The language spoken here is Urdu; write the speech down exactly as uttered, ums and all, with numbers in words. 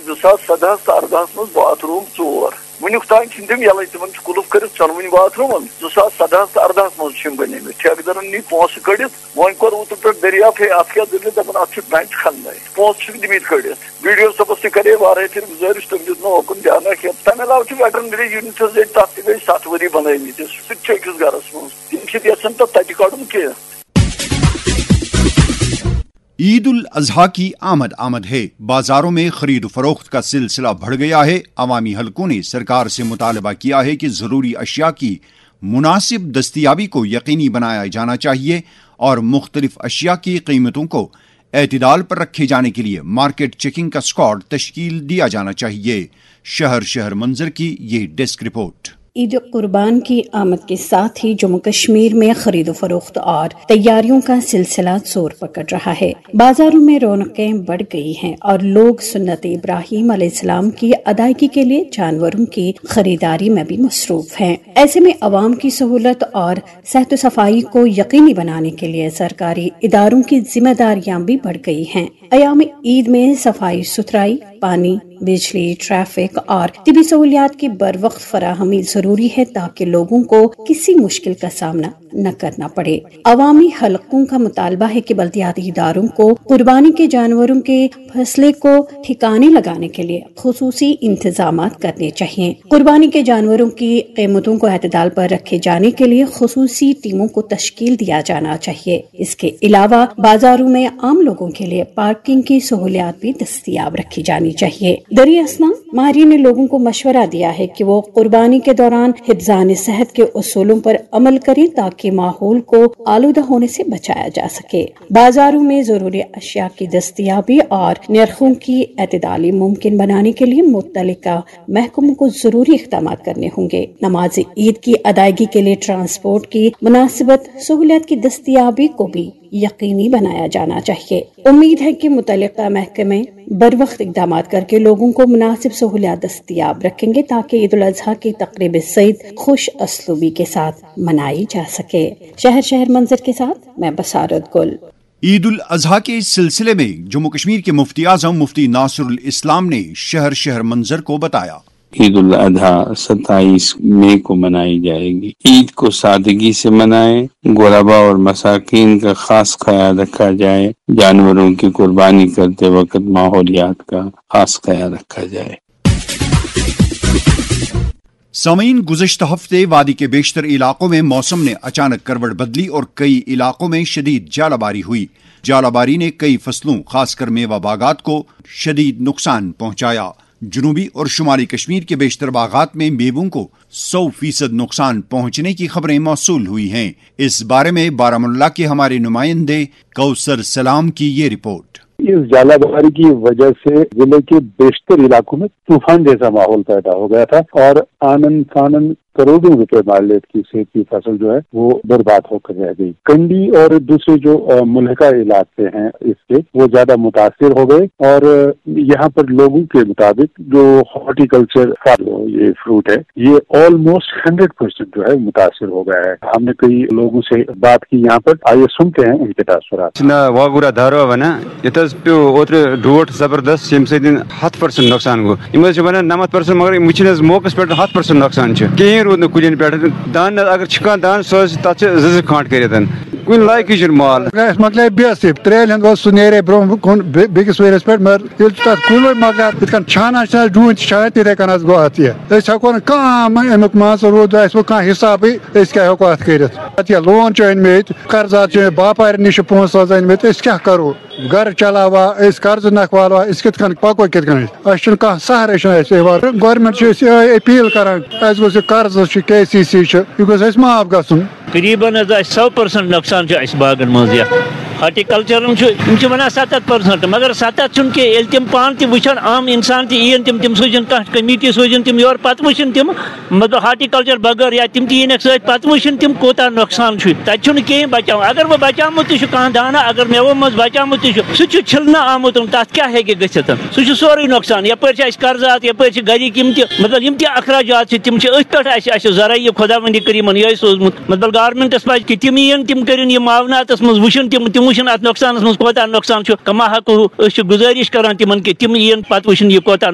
زٕ ساس سدہس تو اردہس مز باتھ روم ژور ونیُک تام چھِنہٕ تِم یلے تِمن چھُ قُلف کٔرِتھ ژۄنوٕنی باتھ روٗمن زٕ ساس سدہس تو اردہس مز چھِ یِم بنیمٕتۍ ٹھیکدرن نی پونسہٕ کٔڑِتھ وۄنۍ کوٚر اوترٕ پٮ۪ٹھ دٔریافت ہے اتھ کیٛاہ دٔلیٖل دپان اتھ چھُ بینٛک کھننے پونسہٕ چھِکھ دِمٕتۍ کٔڑِتھ بی ڈی او صٲبس تہِ کرے واریاہ پھِرِ گُزٲرِش تٔمۍ دیُت نہٕ اوکُن دیانا کینٛہہ تمہِ علاوٕ چھُ ویٹرنری یوٗنٹ حظ ییٚتہِ تتھ تہِ گٔے ستھ ؤری بنٲومٕتۍ سُہ تہِ چھُ أکِس گرس منٛز تِم چھِ یژھان تتھ تتہِ کڑُن کینٛہہ. عید الاضحیٰ کی آمد آمد ہے. بازاروں میں خرید و فروخت کا سلسلہ بڑھ گیا ہے. عوامی حلقوں نے سرکار سے مطالبہ کیا ہے کہ ضروری اشیاء کی مناسب دستیابی کو یقینی بنایا جانا چاہیے اور مختلف اشیاء کی قیمتوں کو اعتدال پر رکھے جانے کے لیے مارکیٹ چیکنگ کا اسکواڈ تشکیل دیا جانا چاہیے. شہر شہر منظر کی یہ ڈیسک رپورٹ. عید قربان کی آمد کے ساتھ ہی جموں کشمیر میں خرید و فروخت اور تیاریوں کا سلسلہ زور پکڑ رہا ہے. بازاروں میں رونقیں بڑھ گئی ہیں اور لوگ سنت ابراہیم علیہ السلام کی ادائیگی کے لیے جانوروں کی خریداری میں بھی مصروف ہیں. ایسے میں عوام کی سہولت اور صحت و صفائی کو یقینی بنانے کے لیے سرکاری اداروں کی ذمہ داریاں بھی بڑھ گئی ہیں. ایام عید میں صفائی ستھرائی، پانی، بجلی، ٹریفک اور طبی سہولیات کی بر وقت فراہمی ضروری ہے تاکہ لوگوں کو کسی مشکل کا سامنا نہ کرنا پڑے. عوامی حلقوں کا مطالبہ ہے کہ بلدیاتی اداروں کو قربانی کے جانوروں کے فیصلے کو ٹھکانے لگانے کے لیے خصوصی انتظامات کرنے چاہیے. قربانی کے جانوروں کی قیمتوں کو اعتدال پر رکھے جانے کے لیے خصوصی ٹیموں کو تشکیل دیا جانا چاہیے. اس کے علاوہ بازاروں میں عام لوگوں کے لیے پارکنگ کی سہولیات بھی دستیاب رکھی جانی چاہیے. دریا اسنا ماہرین نے لوگوں کو مشورہ دیا ہے کہ وہ قربانی کے دوران حفظان صحت کے اصولوں پر عمل کریں تاکہ ماحول کو آلودہ ہونے سے بچایا جا سکے. بازاروں میں ضروری اشیاء کی دستیابی اور نرخوں کی اعتدالی ممکن بنانے کے لیے متعلقہ محکموں کو ضروری اقدامات کرنے ہوں گے. نماز عید کی ادائیگی کے لیے ٹرانسپورٹ کی مناسبت سہولیات کی دستیابی کو بھی یقینی بنایا جانا چاہیے. امید ہے کہ متعلقہ محکمے بر وقت اقدامات کر کے لوگوں کو مناسب سہولیات دستیاب رکھیں گے تاکہ عید الاضحیٰ کی تقریب سعید خوش اسلوبی کے ساتھ منائی جا سکے. شہر شہر منظر کے ساتھ میں بسارت گل. عید الاضحیٰ کے اس سلسلے میں جموں کشمیر کے مفتی اعظم مفتی ناصر الاسلام نے شہر شہر منظر کو بتایا. عید الاضحیٰ ستائیس مئی کو منائی جائے گی. عید کو سادگی سے منائیں، غربا اور مساکین کا خاص خیال رکھا جائے، جانوروں کی قربانی کرتے وقت ماحولیات کا خاص خیال رکھا جائے. سامعین، گزشتہ ہفتے وادی کے بیشتر علاقوں میں موسم نے اچانک کروٹ بدلی اور کئی علاقوں میں شدید ژالہ باری ہوئی. ژالہ باری نے کئی فصلوں خاص کر میوہ باغات کو شدید نقصان پہنچایا. جنوبی اور شمالی کشمیر کے بیشتر باغات میں میووں کو سو فیصد نقصان پہنچنے کی خبریں موصول ہوئی ہیں. اس بارے میں بارہمولہ کے ہمارے نمائندے کوثر سلام کی یہ رپورٹ. اس ژالہ باری کی وجہ سے ضلع کے بیشتر علاقوں میں طوفان جیسا ماحول پیدا ہو گیا تھا اور آنن فانن کروڑوں روپے مالیت کی سیب کی فصل جو ہے وہ برباد ہو کر رہ گئی. کنڈی اور دوسرے جو ملحقہ علاقے ہیں اس کے وہ زیادہ متاثر ہو گئے اور یہاں پر لوگوں کے مطابق جو ہارٹی کلچر کا یہ فروٹ ہے یہ آلموسٹ ہنڈریڈ پرسینٹ جو ہے متاثر ہو گیا ہے. ہم نے کئی لوگوں سے بات کی یہاں پر، آئیے سنتے ہیں ان کے تاثرات. پیو اوتر ڈوٹ زبردست یم سۭتۍ ہتھ پرسنٹ نقصان گو. یم حظ چھِ ونان نمتھ پرسنٹ مگر وٕچھن حظ موقعس پٮ۪ٹھ ہتھ پرسنٹ نقصان چھُ. کہیٖنۍ روٗد نہٕ کُلٮ۪ن پٮ۪ٹھ. دان اگر چھُ کانٛہہ دان سُہ حظ تتھ چھِ زٕ زٕ کھانٛٹ کٔرِتھ کُنہِ لایقٕے چھُنہٕ مال. اَسہِ مۄکلے بیسٕے ترٛیلہِ ہُنٛد اوس سُہ نیرے برٛونٛہہ کُن بیٚکِس ؤرِیَس پٮ۪ٹھ مگر ییٚلہِ چھُ تتھ کُلُے مۄکلان یِتھ کٔنۍ چھانان چھِ ڈوٗنۍ چھِ چھانان تِتھَے کٔنۍ حظ گوٚو اَتھ یہِ. أسۍ ہٮ۪کو نہٕ کانٛہہ امیُک مان ژٕ روٗد اَسہِ وۄنۍ کانٛہہ حِسابٕے أسۍ کیٛاہ ہٮ۪کو اَتھ کٔرِتھ. اَتھ یہِ لون چھِ أنۍمٕتۍ قرضات چھِ باپارٮ۪ن نِش چھِ پونٛسہٕ حظ أنۍمٕتۍ أسۍ کیٛاہ کرو؟ گرٕ چلاوا أسۍ قرضہٕ نکھ والوا أسۍ کِتھ کٔنۍ پکو کِتھ کٔنۍ؟ اَسہِ چھُنہٕ کانٛہہ سہرٕے چھُنہٕ اَسہِ یِوان. گورمٮ۪نٹ چھِ أسۍ یِہوٚے أپیٖل کران اَسہِ گوٚژھ یہِ قرضہٕ چھُ کے سی سی چھُ یہِ گوٚژھ اَسہِ معاف گژھُن. قریباً حظ آسہِ سو پٔرسنٹ نۄقصان چھُ اَسہِ باغن منٛز یتھ. ہارٹیکلچرن چھُ یِم چھِ ونان ستتھ پٔرسنٹ مگر ستتھ چھُنہٕ کینٛہہ. ییٚلہِ تِم پانہٕ تہِ وٕچھن عام انسان تہِ یِیَن تِم تِم سوٗزن کانٛہہ کمیٹی سوٗزن تِم یورٕ پتہٕ وٕچھن تِم مطلب ہارٹیکلچر بغٲر یا تِم تہِ یِنکھ سۭتۍ پتہٕ وٕچھن تِم کوتاہ نۄقصان چھُ. تتہِ چھُنہٕ کِہیٖنۍ بچاوان. اگر وۄنۍ بچاومُت تہِ چھُ کانٛہہ دانہ اگر میوٕ منٛز بچاومُت تہِ چھُ سُہ چھُ چھِلنہٕ آمُت تتھ کیٛاہ ہیٚکہِ گٔژھِتھ؟ سُہ چھُ سورُے نۄقصان. یپٲرۍ چھِ اَسہِ قرضات یپٲرۍ چھِ گرِکۍ یِم تہِ مطلب یِم تہِ اخراجات چھِ تِم چھِ أتھۍ پٮ۪ٹھ اَسہِ اَسہِ ذرایع خۄدا وندی کریٖمن یِہوٚے سوٗزمُت. مطلب گورمنٹس پزِ کہِ تِم یِن تِم کٔرِنۍ یہِ معاوناتس منٛز وٕچھن تِم تِم وٕچھن اتھ نۄقصانس منٛز کوتاہ نۄقصان چھُ. کما ہٮ۪کو أسۍ چھِ گُزٲرِش کران تِمن کہِ تِم یِن پتہٕ وٕچھن یہِ کوتاہ